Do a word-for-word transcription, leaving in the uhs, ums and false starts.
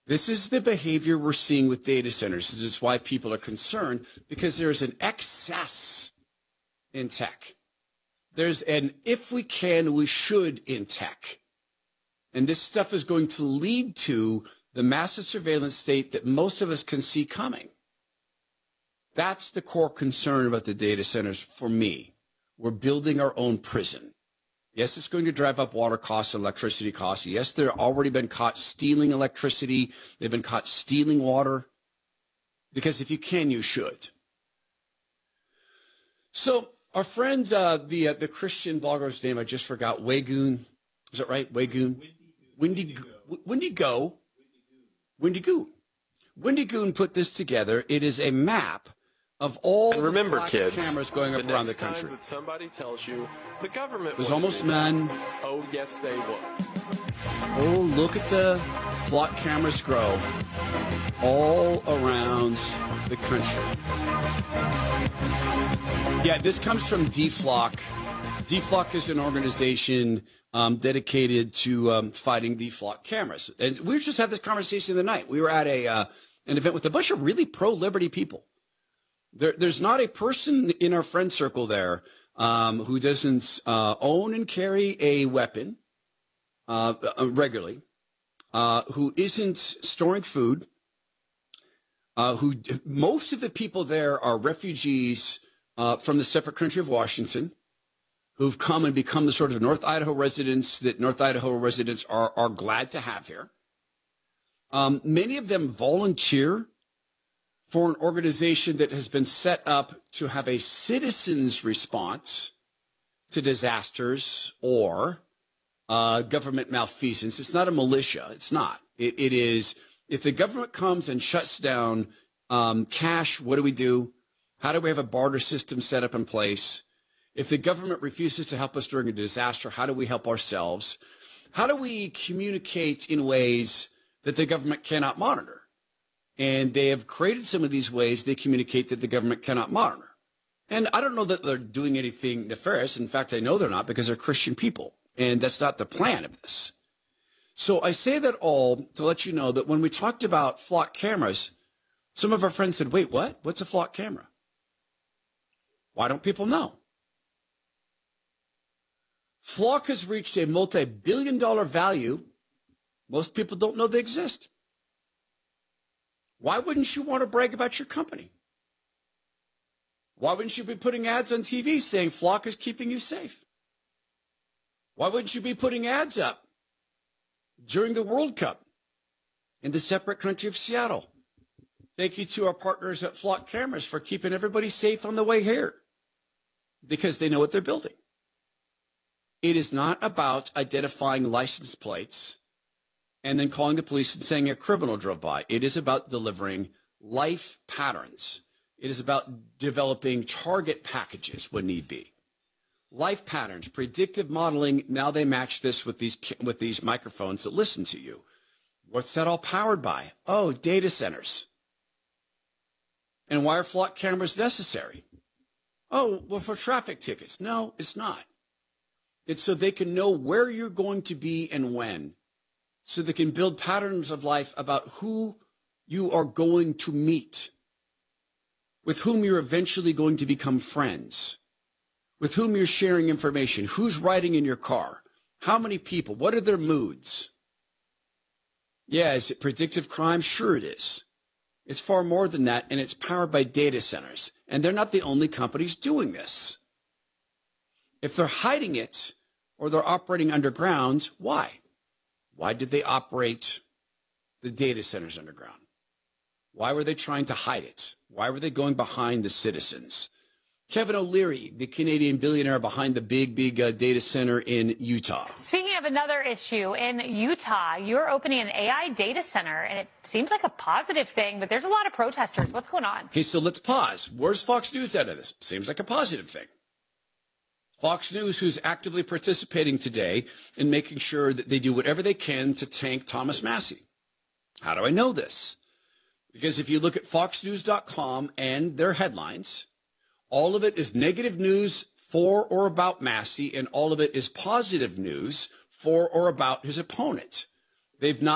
This is the behavior we're seeing with data centers. This is why people are concerned, because there's an excess in tech. There's an if we can, we should in tech. And this stuff is going to lead to the massive surveillance state that most of us can see coming. That's the core concern about the data centers for me. We're building our own prison. Yes, it's going to drive up water costs, electricity costs. Yes, they've already been caught stealing electricity. They've been caught stealing water. Because if you can, you should. So our friend, uh, the uh, the Christian blogger's name, I just forgot, Waygoon. Is that right? Waygoon? Windy Windy Go. Windy Goo. Windy Goon put this together. It is a map of all and remember, the kids, cameras going up the around the next time country. That somebody tells you the government There's wouldn't almost do that. none. Oh, yes, they would. Oh, look at the flock cameras grow all around the country. Yeah, this comes from D Flock. D Flock is an organization um, dedicated to um, fighting the flock cameras. And we just had this conversation the other night. We were at a uh, an event with a bunch of really pro-liberty people. There, there's not a person in our friend circle there um, who doesn't uh, own and carry a weapon uh, regularly, uh, who isn't storing food, uh, who most of the people there are refugees uh, from the separate country of Washington, who've come and become the sort of North Idaho residents that North Idaho residents are, are glad to have here. Um, many of them volunteer for an organization that has been set up to have a citizens' response to disasters or uh, government malfeasance. It's not a militia. It's not. It, it is, if the government comes and shuts down um, cash, what do we do? How do we have a barter system set up in place? If the government refuses to help us during a disaster, how do we help ourselves? How do we communicate in ways that the government cannot monitor? And they have created some of these ways they communicate that the government cannot monitor. And I don't know that they're doing anything nefarious. In fact, I know they're not, because they're Christian people. And that's not the plan of this. So I say that all to let you know that when we talked about flock cameras, some of our friends said, wait, what? What's a flock camera? Why don't people know? Flock has reached a multi-billion dollar value. Most people don't know they exist. Why wouldn't you want to brag about your company? Why wouldn't you be putting ads on T V saying Flock is keeping you safe? Why wouldn't you be putting ads up during the World Cup in the separate country of Seattle? Thank you to our partners at Flock Cameras for keeping everybody safe on the way here, because they know what they're building. It is not about identifying license plates and then calling the police and saying a criminal drove by. It is about delivering life patterns. It is about developing target packages when need be. Life patterns, predictive modeling. Now they match this with these with these microphones that listen to you. What's that all powered by? Oh, data centers. And why are flock cameras necessary? Oh, well, for traffic tickets. No, it's not. It's so they can know where you're going to be and when. So they can build patterns of life about who you are going to meet, with whom you're eventually going to become friends, with whom you're sharing information, who's riding in your car, how many people, what are their moods. Yeah, is it predictive crime? Sure it is. It's far more than that, and it's powered by data centers. And they're not the only companies doing this. If they're hiding it or they're operating underground, why? Why did they operate the data centers underground? Why were they trying to hide it? Why were they going behind the citizens? Kevin O'Leary, the Canadian billionaire behind the big, big uh, data center in Utah. Speaking of another issue, in Utah, you're opening an A I data center, and it seems like a positive thing, but there's a lot of protesters. What's going on? Okay, so let's pause. Where's Fox News out of this? Seems like a positive thing. Fox News, who's actively participating today in making sure that they do whatever they can to tank Thomas Massie. How do I know this? Because if you look at fox news dot com and their headlines, all of it is negative news for or about Massie, and all of it is positive news for or about his opponent. They've not